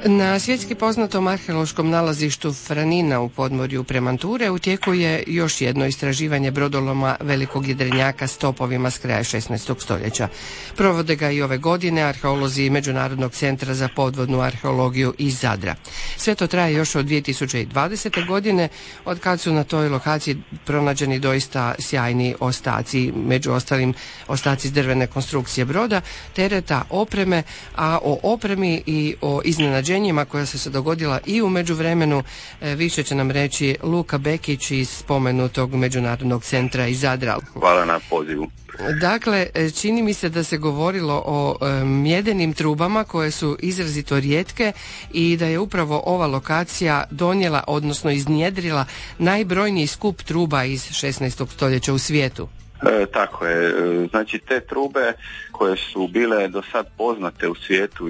Na svjetski poznatom arheološkom nalazištu Franina u podmorju Premanture u tijeku je još jedno istraživanje brodoloma velikog jedrenjaka s topovima s kraja 16. stoljeća. Provode ga i ove godine arheolozi Međunarodnog centra za podvodnu arheologiju iz Zadra. Sve to traje još od 2020. godine, od kad su na toj lokaciji pronađeni doista sjajni ostaci, među ostalim ostaci drvene konstrukcije broda, tereta, opreme, a o opremi i o iznenađenjima koja su se dogodila i u međuvremenu više će nam reći Luka Bekić iz spomenutog Međunarodnog centra iz Zadra. Hvala na pozivu. Dakle, čini mi se da se govorilo o mjedenim trubama koje su izrazito rijetke i da je upravo ova lokacija donijela, odnosno iznjedrila najbrojniji skup truba iz 16. stoljeća u svijetu. Tako je. Znači te trube koje su bile do sad poznate u svijetu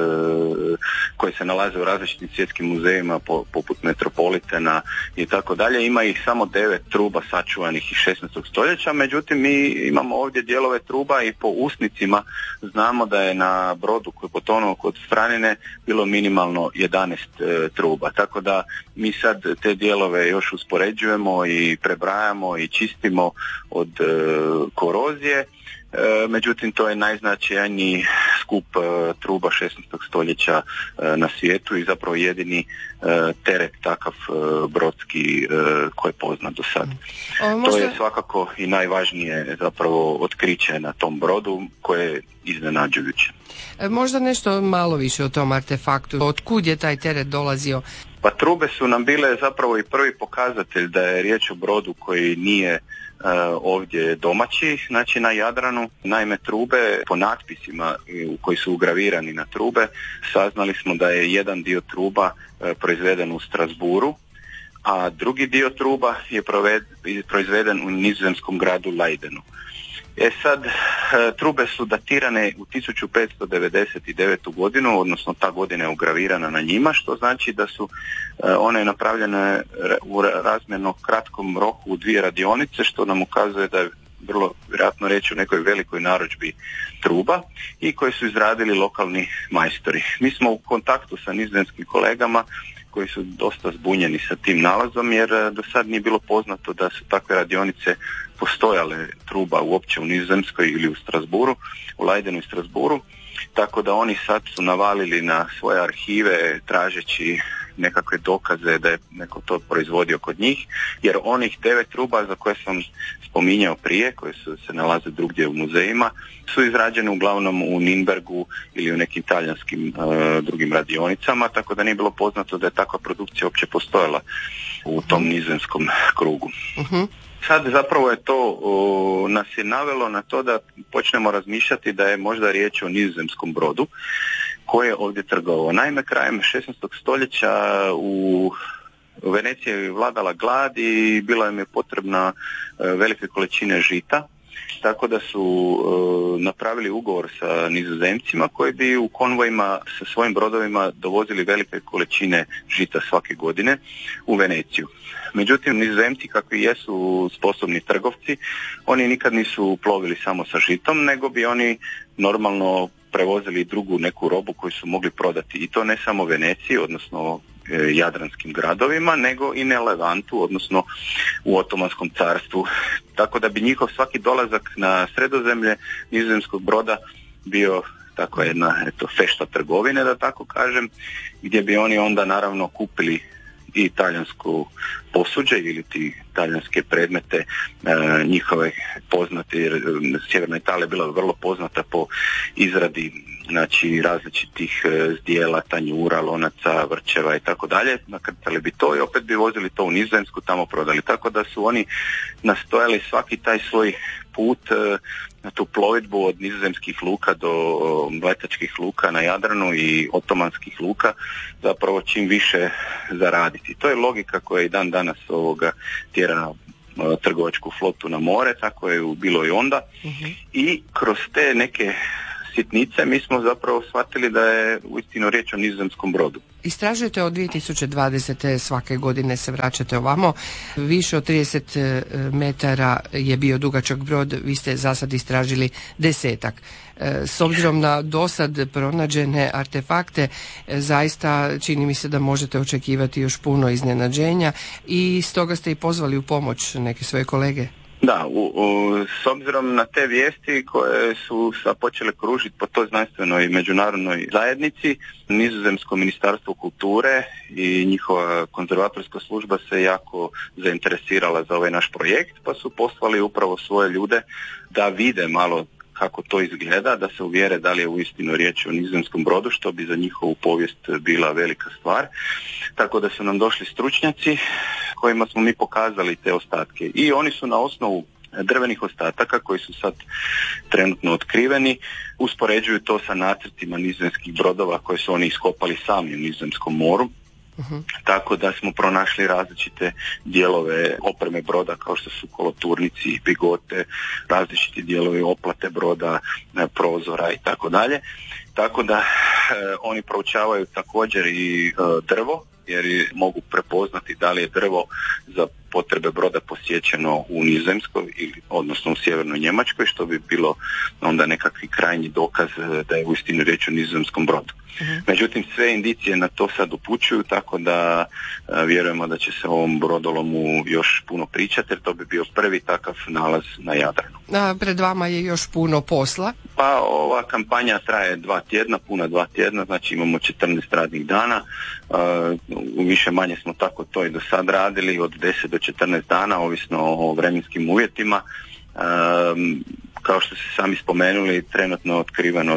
koje se nalaze u različitim svjetskim muzejima poput Metropolitana i tako dalje, ima ih samo 9 truba sačuvanih iz 16. stoljeća, međutim mi imamo ovdje dijelove truba i po usnicima znamo da je na brodu koji je potonuo kod Franine bilo minimalno 11 truba, tako da mi sad te dijelove još uspoređujemo i prebrajamo i čistimo od korozije. Međutim, to je najznačajniji skup truba 16. stoljeća na svijetu i zapravo jedini teret takav brodski koji je poznat do sad. To je svakako i najvažnije zapravo otkriće na tom brodu koje je iznenađujuće. Možda nešto malo više o tom artefaktu. Otkud je taj teret dolazio? Pa trube su nam bile zapravo i prvi pokazatelj da je riječ o brodu koji nije ovdje domaći, znači na Jadranu. Naime, trube po natpisima koji su ugravirani na trube saznali smo da je jedan dio truba proizveden u Strasbourgu, a drugi dio truba je proizveden u nizozemskom gradu Leidenu. Sad, trube su datirane u 1599. godinu, odnosno ta godina je ugravirana na njima, što znači da su one napravljene u razmjerno kratkom roku u 2 radionice, što nam ukazuje da je vrlo vjerojatno reći o nekoj velikoj narudžbi truba i koje su izradili lokalni majstori. Mi smo u kontaktu sa nizozemskim kolegama koji su dosta zbunjeni sa tim nalazom, jer do sad nije bilo poznato da su takve radionice postojale truba uopće u Nizozemskoj ili u Strasbourgu, u Leidenu i Strasbourgu, tako da oni sad su navalili na svoje arhive tražeći nekakve dokaze da je neko to proizvodio kod njih, jer onih 9 truba za koje sam spominjao prije, koje su se nalaze drugdje u muzejima, su izrađene uglavnom u Nürnbergu ili u nekim talijanskim drugim radionicama, tako da nije bilo poznato da je takva produkcija uopće postojala u tom nizozemskom krugu. Sad zapravo je to nas je navelo na to da počnemo razmišljati da je možda riječ o nizozemskom brodu koji je ovdje trgovao. Naime, krajem 16. stoljeća u Veneciji je vladala glad i bila im je potrebna velike količine žita, tako da su napravili ugovor sa Nizozemcima koji bi u konvojima sa svojim brodovima dovozili velike količine žita svake godine u Veneciju. Međutim, Nizozemci kakvi jesu sposobni trgovci, oni nikad nisu plovili samo sa žitom, nego bi oni normalno prevozili drugu neku robu koju su mogli prodati. I to ne samo Veneciji, odnosno jadranskim gradovima, nego i na Levantu, odnosno u Otomanskom carstvu. Tako da bi njihov svaki dolazak na Sredozemlje nizozemskog broda bio tako jedna fešta trgovine, da tako kažem, gdje bi oni onda naravno kupili i talijansko posuđe ili ti talijanske predmete njihove poznate, jer Sjeverna Italija je bila vrlo poznata po izradi znači različitih zdjela, tanjura, lonaca, vrčeva i tako dalje. Nakrtali bi to i opet bi vozili to u Nizozemsku, tamo prodali. Tako da su oni nastojali svaki taj svoj put na tu plovidbu od nizozemskih luka do mletačkih luka na Jadranu i otomanskih luka zapravo čim više zaraditi. To je logika koja i dan danas tjera trgovačku flotu na more, tako je bilo i onda. I kroz te neke sitnice, mi smo zapravo shvatili da je uistinu riječ o nizozemskom brodu. Istražujete od 2020. svake godine se vraćate ovamo. Više od 30 metara je bio dugačak brod, vi ste za sad istražili 10. S obzirom na dosad pronađene artefakte, zaista čini mi se da možete očekivati još puno iznenađenja i stoga ste i pozvali u pomoć neke svoje kolege. Da, s obzirom na te vijesti koje su počele kružiti po toj znanstvenoj međunarodnoj zajednici, Nizozemsko ministarstvo kulture i njihova konzervatorska služba se jako zainteresirala za ovaj naš projekt, pa su poslali upravo svoje ljude da vide malo kako to izgleda, da se uvjere da li je uistinu riječ o nizozemskom brodu, što bi za njihovu povijest bila velika stvar. Tako da su nam došli stručnjaci kojima smo mi pokazali te ostatke i oni su na osnovu drvenih ostataka koji su sad trenutno otkriveni uspoređuju to sa nacrtima nizozemskih brodova koje su oni iskopali sami u Nizozemskom moru. Tako da smo pronašli različite dijelove opreme broda kao što su koloturnici, bigote, različiti dijelovi oplate broda, prozora i tako dalje. Tako da oni proučavaju također i drvo jer mogu prepoznati da li je drvo za potrebe broda posjećeno u Nizozemskoj ili odnosno u sjevernoj Njemačkoj, što bi bilo onda nekakvi krajnji dokaz da je uistinu riječ o nizozemskom brodu. Međutim, sve indicije na to sad upućuju, tako da vjerujemo da će se o ovom brodolomu još puno pričati, jer to bi bio prvi takav nalaz na Jadranu. A pred vama je još puno posla? Pa ova kampanja traje 2 tjedna, puna 2 tjedna, znači imamo 14 radnih dana. U više manje smo tako to i do sad radili, od 10 do 14 dana, ovisno o vremenskim uvjetima. Kao što ste sami spomenuli, trenutno otkriveno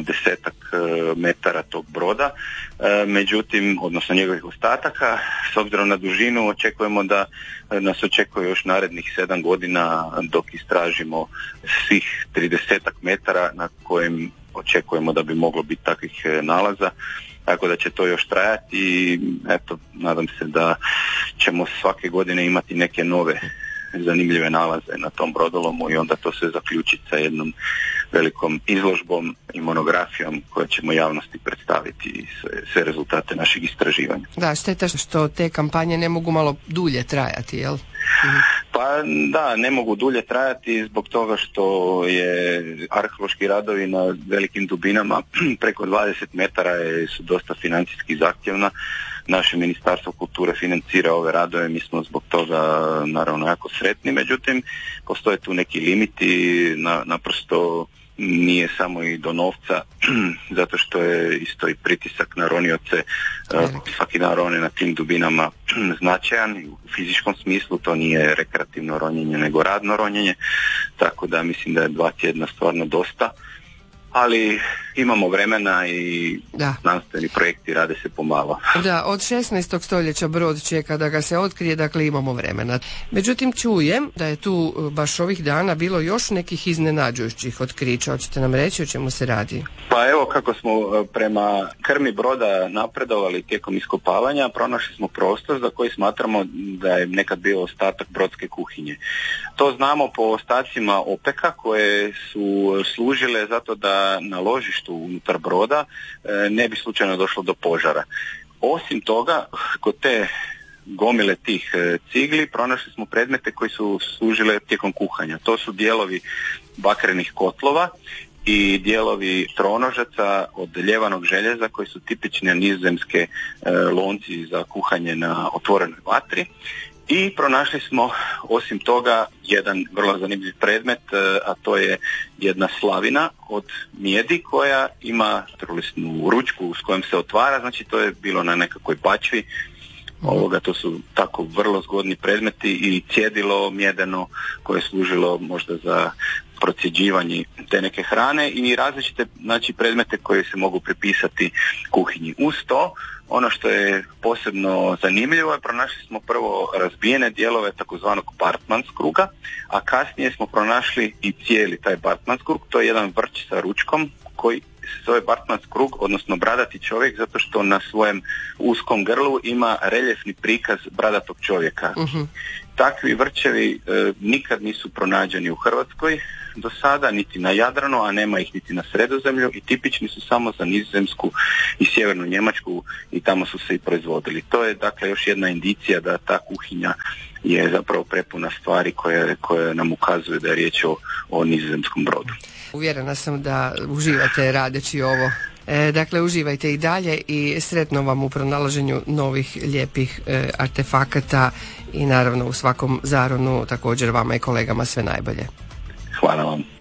10 metara tog broda, međutim, odnosno njegovih ostataka, s obzirom na dužinu očekujemo da nas očekuje još narednih 7 godina dok istražimo svih 30 metara na kojim očekujemo da bi moglo biti takvih nalaza. Tako da će to još trajati i eto, nadam se da ćemo svake godine imati neke nove zanimljive nalaze na tom brodolomu i onda to sve zaključiti sa jednom velikom izložbom i monografijom koje ćemo javnosti predstaviti i sve rezultate naših istraživanja. Da, šteta što te kampanje ne mogu malo dulje trajati, jel? Pa da, ne mogu dulje trajati zbog toga što je arheološki radovi na velikim dubinama preko 20 metara su dosta financijski zahtjevna. Naše Ministarstvo kulture financira ove radove, mi smo zbog toga naravno jako sretni, međutim postoje tu neki limiti, naprosto nije samo i do novca, zato što je isto i pritisak na ronioce, svaki dan rone na tim dubinama značajan u fizičkom smislu, to nije rekreativno ronjenje nego radno ronjenje, tako da mislim da je 2 tjedna stvarno dosta. Ali imamo vremena i znanstveni projekti rade se pomalo. Da, od 16. stoljeća brod čeka da ga se otkrije, dakle imamo vremena. Međutim, čujem da je tu baš ovih dana bilo još nekih iznenađujućih otkrića. Hoćete nam reći o čemu se radi? Pa evo, kako smo prema krmi broda napredovali tijekom iskopavanja, pronašli smo prostor za koji smatramo da je nekad bio ostatak brodske kuhinje. To znamo po ostacima opeka koje su služile zato da na ložištu unutar broda ne bi slučajno došlo do požara. Osim toga, kod te gomile tih cigli pronašli smo predmete koji su služile tijekom kuhanja. To su dijelovi bakrenih kotlova i dijelovi tronožaca od ljevanog željeza koji su tipične nizozemske lonci za kuhanje na otvorenoj vatri. I pronašli smo osim toga jedan vrlo zanimljiv predmet, a to je jedna slavina od mijedi koja ima trulesnu ručku s kojom se otvara, znači to je bilo na nekakvoj bačvi. To su tako vrlo zgodni predmeti i cjedilo mjedeno koje je služilo možda za procjeđivanje te neke hrane i različite predmete koje se mogu pripisati kuhinji. Uz to, ono što je posebno zanimljivo je pronašli smo prvo razbijene dijelove takozvanog Bartmannskruga, a kasnije smo pronašli i cijeli taj Bartmannskrug, to je jedan vrč sa ručkom koji se zove Bartmannskrug, odnosno bradati čovjek, zato što na svojem uskom grlu ima reljefni prikaz bradatog čovjeka. Takvi vrčevi nikad nisu pronađeni u Hrvatskoj, do sada, niti na Jadranu, a nema ih niti na Sredozemlju i tipični su samo za Nizozemsku i sjevernu Njemačku i tamo su se i proizvodili. To je dakle još jedna indicija da ta kuhinja je zapravo prepuna stvari koje nam ukazuju da je riječ o nizozemskom brodu. Uvjerena sam da uživate radeći ovo. Dakle, uživajte i dalje i sretno vam u pronalaženju novih lijepih artefakata i naravno u svakom zaronu također vama i kolegama sve najbolje. Hvala vam.